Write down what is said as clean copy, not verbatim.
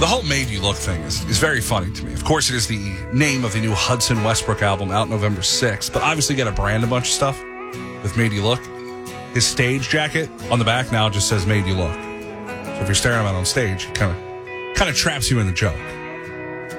The whole Made You Look thing is very funny to me. Of course, it is the name of the new Hudson Westbrook album out November 6th, but obviously got to brand a bunch of stuff with Made You Look. His stage jacket on the back now just says Made You Look. So if you're staring at him out on stage, it kind of traps you in the joke.